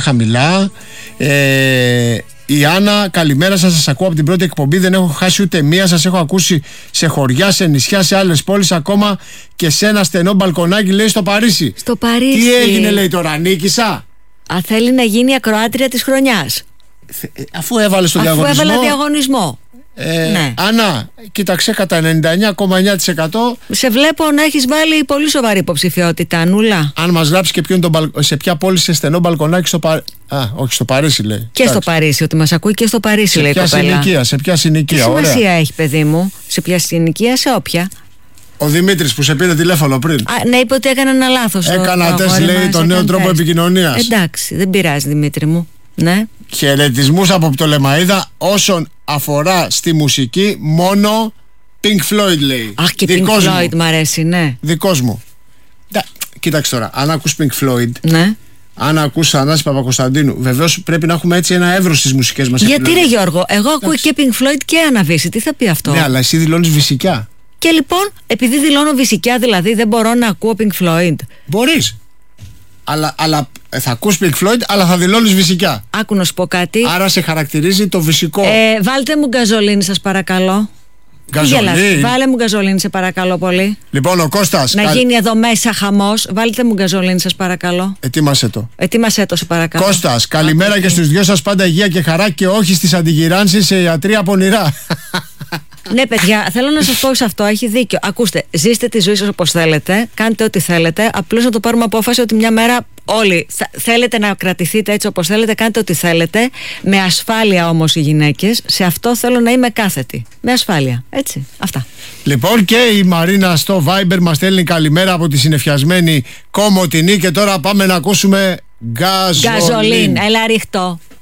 χαμηλά. Η Άννα, καλημέρα σας. Σας ακούω από την πρώτη εκπομπή. Δεν έχω χάσει ούτε μία. Σας έχω ακούσει σε χωριά, σε νησιά, σε άλλες πόλεις. Ακόμα και σε ένα στενό μπαλκονάκι, λέει, στο Παρίσι. Στο Παρίσι. Τι έγινε, λέει, τώρα, νίκησα? Θέλει να γίνει η ακροάτρια της χρονιάς. Αφού έβαλε στο διαγωνισμό. Αφού έβαλε διαγωνισμό. Ναι. Άννα, κοίταξε, κατά 99,9%. Σε βλέπω να έχεις βάλει πολύ σοβαρή υποψηφιότητα, Ανούλα. Αν μας γράψει και ποιο είναι σε ποια πόλη, σε στενό μπαλκονάκι στο Παρίσι. Όχι, στο Παρίσι, λέει. Και στο Παρίσι, ότι μας ακούει και στο Παρίσι, λέει η κοπέλα. Σε ποια συνοικία, ωραία. Τι σημασία έχει, παιδί μου? Σε ποια συνοικία, σε όποια? Ο Δημήτρης που σε πήρε τηλέφωνο πριν. Ναι, είπε ότι έκανε ένα λάθος. Έκανα τεστ, λέει, τον νέο τρόπο επικοινωνίας. Εντάξει, δεν πειράζει, Δημήτρη μου. Ναι. Χαιρετισμούς από Πτολεμαΐδα. Όσον αφορά στη μουσική, μόνο Pink Floyd, λέει. Αχ, και Pink Floyd μ' αρέσει, ναι. Δικός μου. Κοίταξε τώρα, αν ακούς Pink Floyd, ναι, αν ακούς Θανάση Παπακοσταντίνου, βεβαίως πρέπει να έχουμε έτσι ένα εύρος στις μουσικές μας. Γιατί ρε Γιώργο, εγώ ακούω και Pink Floyd και Αναβίση. Τι θα πει αυτό? Ναι, αλλά εσύ δηλώνεις βυσικιά. Και λοιπόν, επειδή δηλώνω βυσικιά, δηλαδή δεν μπορώ να ακούω Pink Floyd? Μπορείς. Αλλά θα ακούς Pink Floyd, αλλά θα δηλώνεις βυσικιά. Άκου να σου πω κάτι. Άρα σε χαρακτηρίζει το βυσικό. Βάλτε μου γκαζολίνη, σας παρακαλώ. Γκαζολίνη. Βάλε μου γκαζολίνη, σε παρακαλώ πολύ. Λοιπόν, ο Κώστας. Να γίνει εδώ μέσα χαμός. Βάλτε μου γκαζολίνη, σας παρακαλώ. Ετοίμασέ το. Ετοίμασέ το, σε παρακαλώ. Κώστας, καλημέρα και στους δυο σας, πάντα υγεία και χαρά και όχι στις αντιγυράνσεις σε ιατρία πονηρά. Ναι, παιδιά, θέλω να σας πω σε αυτό, έχει δίκιο. Ακούστε, ζήστε τη ζωή σας όπως θέλετε, κάντε ό,τι θέλετε. Απλώς να το πάρουμε απόφαση ότι μια μέρα όλοι θέλετε να κρατηθείτε έτσι όπως θέλετε, κάντε ό,τι θέλετε. Με ασφάλεια όμως οι γυναίκες, σε αυτό θέλω να είμαι κάθετη. Με ασφάλεια, έτσι. Αυτά. Λοιπόν, και η Μαρίνα στο Viber μας στέλνει καλημέρα από τη συνεφιασμένη Κομοτηνή και τώρα πάμε να ακούσουμε Γκαζολίν. Έλα ρίχτω.